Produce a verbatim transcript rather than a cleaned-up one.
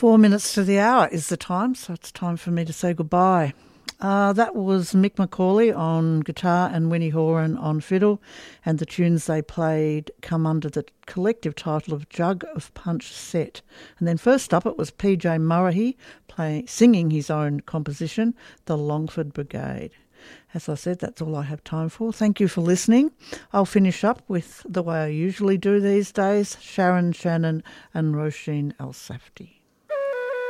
Four minutes to the hour is the time, so it's time for me to say goodbye. Uh, that was Mick McCauley on guitar and Winnie Horan on fiddle, and the tunes they played come under the collective title of Jug of Punch Set. And then first up it was P J Murray playing, singing his own composition, The Longford Brigade. As I said, that's all I have time for. Thank you for listening. I'll finish up with the way I usually do these days, Sharon Shannon and Roisin El Safdie.